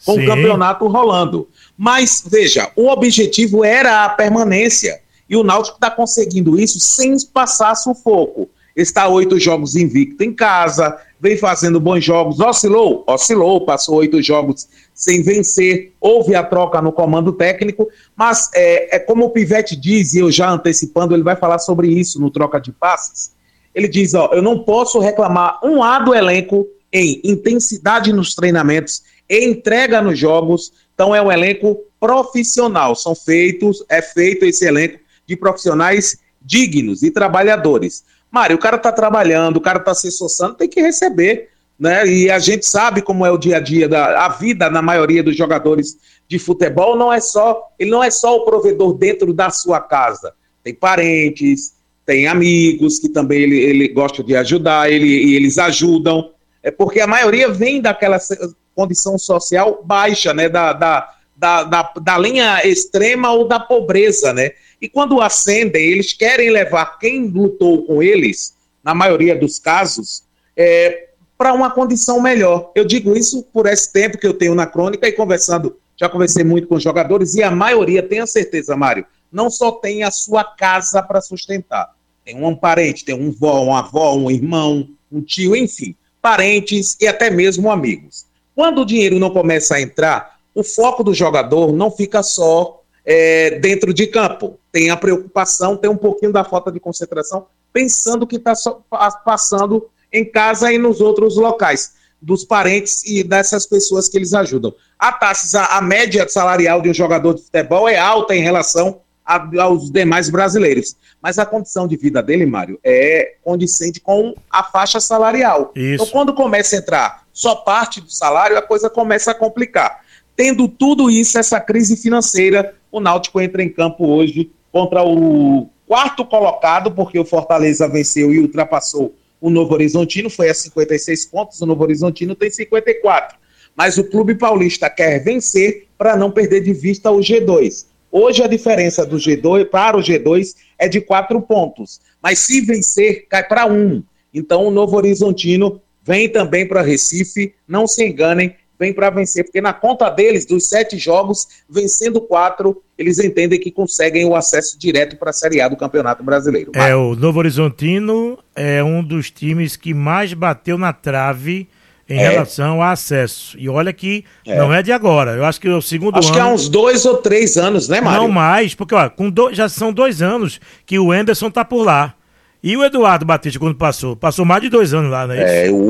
com o campeonato rolando. Mas, veja, o objetivo era a permanência. E o Náutico está conseguindo isso sem passar sufoco. Está 8 jogos invicto em casa, vem fazendo bons jogos, oscilou, passou 8 jogos sem vencer, houve a troca no comando técnico, mas é como o Pivete diz, e eu já antecipando, ele vai falar sobre isso no troca de passes. Ele diz, eu não posso reclamar um A do elenco em intensidade nos treinamentos, em entrega nos jogos, então é um elenco profissional, é feito esse elenco de profissionais dignos e trabalhadores. Mário, o cara tá trabalhando, o cara tá se esforçando, tem que receber, né? E a gente sabe como é o dia a dia, a vida na maioria dos jogadores de futebol, ele não é só o provedor dentro da sua casa. Tem parentes, tem amigos que também ele gosta de ajudar, e eles ajudam, porque a maioria vem daquela condição social baixa, né? Da linha extrema ou da pobreza, né? E quando ascendem, eles querem levar quem lutou com eles, na maioria dos casos, para uma condição melhor. Eu digo isso por esse tempo que eu tenho na crônica e já conversei muito com jogadores, e a maioria, tenha certeza, Mário, não só tem a sua casa para sustentar. Tem um parente, tem uma avó, um irmão, um tio, enfim, parentes e até mesmo amigos. Quando o dinheiro não começa a entrar, o foco do jogador não fica só dentro de campo. Tem a preocupação, tem um pouquinho da falta de concentração, pensando que está passando em casa e nos outros locais, dos parentes e dessas pessoas que eles ajudam. A média salarial de um jogador de futebol é alta em relação aos demais brasileiros, mas a condição de vida dele, Mário, é condizente com a faixa salarial. Isso. Então, quando começa a entrar só parte do salário, a coisa começa a complicar. Tendo tudo isso, essa crise financeira, o Náutico entra em campo hoje contra o 4º colocado, porque o Fortaleza venceu e ultrapassou o Novo Horizontino, foi a 56 pontos, o Novo Horizontino tem 54. Mas o Clube Paulista quer vencer para não perder de vista o G2. Hoje a diferença do G2 para o G2 é de 4 pontos, mas se vencer, cai para 1. Então o Novo Horizontino vem também para Recife, não se enganem, vem para vencer, porque na conta deles, dos 7 jogos, vencendo 4, eles entendem que conseguem o acesso direto para a Série A do Campeonato Brasileiro. O Novo Horizontino é um dos times que mais bateu na trave em relação ao acesso. E olha que não é de agora, eu acho que é o segundo ano. Acho que há uns 2 ou 3 anos, né, Mário? Não mais, porque já são 2 anos que o Anderson tá por lá. E o Eduardo Batista, quando passou mais de 2 anos lá, não é isso?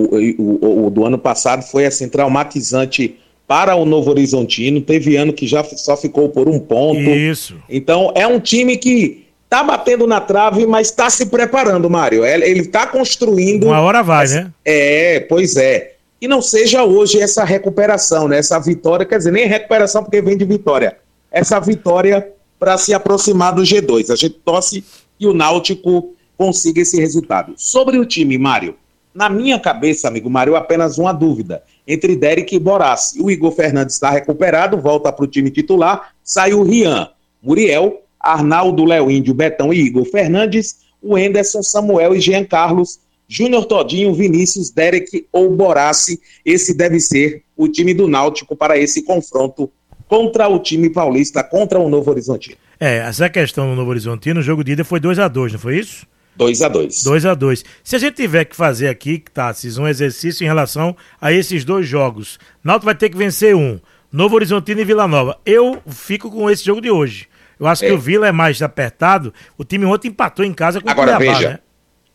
O do ano passado foi assim, traumatizante para o Novo Horizontino. Teve ano que já só ficou por 1 ponto. Isso. Então, é um time que tá batendo na trave, mas está se preparando, Mário. Ele está construindo... Uma hora vai, né? Pois é. E não seja hoje essa recuperação, né? Essa vitória, quer dizer, nem recuperação porque vem de vitória. Essa vitória para se aproximar do G2. A gente torce que o Náutico consiga esse resultado. Sobre o time, Mário, na minha cabeça, amigo Mário, apenas uma dúvida entre Derek e Borassi. O Igor Fernandes está recuperado, volta para o time titular, saiu o Rian, Muriel, Arnaldo, Léo Índio, Betão e Igor Fernandes, o Henderson, Samuel e Jean Carlos, Júnior Todinho, Vinícius, Derek ou Borassi. Esse deve ser o time do Náutico para esse confronto contra o time paulista, contra o Novo Horizontino. Essa questão do Novo Horizontino, o jogo de ida foi 2-2, não foi isso? 2-2. 2-2. Se a gente tiver que fazer aqui, Tassis, um exercício em relação a esses 2 jogos, Náutico vai ter que vencer um, Novo Horizontino e Vila Nova. Eu fico com esse jogo de hoje. Eu acho que o Vila é mais apertado. O time ontem empatou em casa com o Cuiabá, veja, né?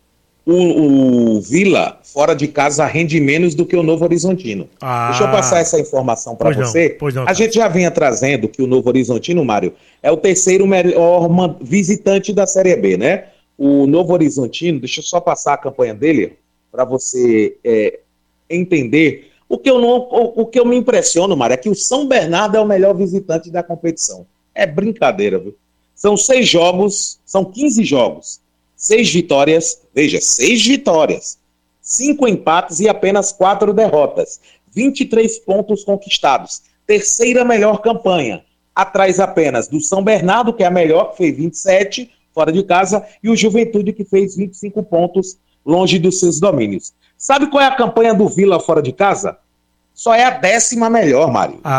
O Vila, fora de casa, rende menos do que o Novo Horizontino. Deixa eu passar essa informação para você. A gente já vinha trazendo que o Novo Horizontino, Mário, é o 3º melhor visitante da Série B, né? O Novo Horizontino, deixa eu só passar a campanha dele para você entender. O que eu me impressiono, Mário, é que o São Bernardo é o melhor visitante da competição. É brincadeira, viu? São 6 jogos, são 15 jogos. 6 vitórias, veja, 6 vitórias, 5 empates e apenas 4 derrotas, 23 pontos conquistados, 3ª melhor campanha, atrás apenas do São Bernardo, que é a melhor, que fez 27, fora de casa, e o Juventude, que fez 25 pontos, longe dos seus domínios. Sabe qual é a campanha do Vila fora de casa? Só é a 10ª melhor, Mário.